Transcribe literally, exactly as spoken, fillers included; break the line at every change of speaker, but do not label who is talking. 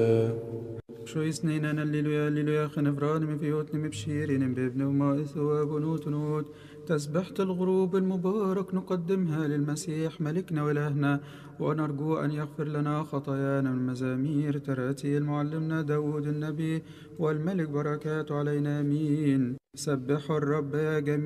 شو يسنين الليلويا الليلويا خنفران من فيوت مبشيرين بابن وما ثواب ونوت نوت تسبحة الغروب المبارك نقدمها للمسيح ملكنا وإلهنا ونرجو أن يغفر لنا خطايانا من مزامير تراتيل معلمنا داود النبي والملك بركاته علينا آمين. سبحوا الرب يا جميع